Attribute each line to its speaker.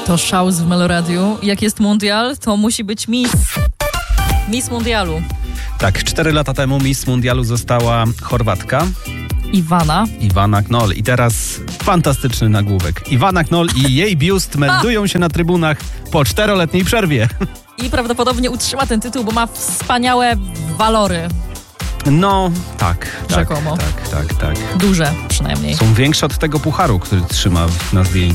Speaker 1: To szaus w Meloradiu. Jak jest mundial, to musi być Miss Mundialu.
Speaker 2: Tak, 4 lata temu Miss Mundialu została Chorwatka. Iwona Knoll. I teraz fantastyczny nagłówek. Iwona Knoll i jej biust meldują się na trybunach po 4-letniej przerwie.
Speaker 1: I prawdopodobnie utrzyma ten tytuł, bo ma wspaniałe walory.
Speaker 2: No, tak.
Speaker 1: Rzekomo.
Speaker 2: Tak.
Speaker 1: Duże przynajmniej.
Speaker 2: Są większe od tego pucharu, który trzyma na zdjęciu.